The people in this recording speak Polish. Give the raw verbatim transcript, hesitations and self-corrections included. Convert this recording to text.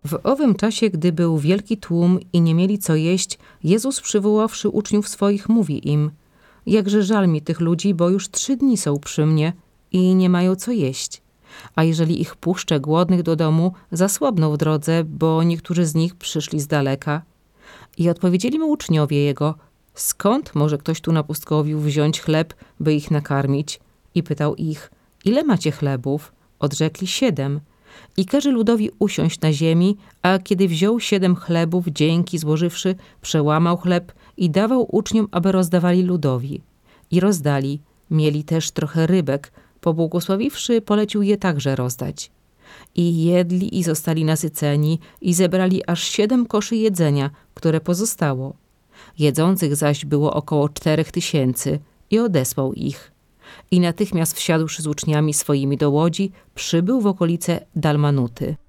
W owym czasie, gdy był wielki tłum i nie mieli co jeść, Jezus, przywoławszy uczniów swoich, mówi im: jakże żal mi tych ludzi, bo już trzy dni są przy mnie i nie mają co jeść. A jeżeli ich puszczę głodnych do domu, zasłabną w drodze, bo niektórzy z nich przyszli z daleka. I odpowiedzieli mu uczniowie jego: skąd może ktoś tu na pustkowiu wziąć chleb, by ich nakarmić? I pytał ich: ile macie chlebów? Odrzekli: siedem. I każe ludowi usiąść na ziemi, a kiedy wziął siedem chlebów, dzięki złożywszy, przełamał chleb i dawał uczniom, aby rozdawali ludowi. I rozdali. Mieli też trochę rybek. Pobłogosławiwszy, polecił je także rozdać. I jedli i zostali nasyceni i zebrali aż siedem koszy jedzenia, które pozostało. Jedzących zaś było około czterech tysięcy i odesłał ich. I natychmiast wsiadłszy z uczniami swoimi do łodzi, przybył w okolice Dalmanuty.